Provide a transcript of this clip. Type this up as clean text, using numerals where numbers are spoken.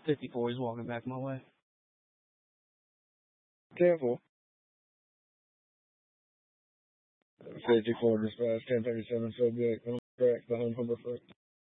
54, he's walking back my way. 10-4. 54 dispatch, 1037 subject, on track behind Humber Freight.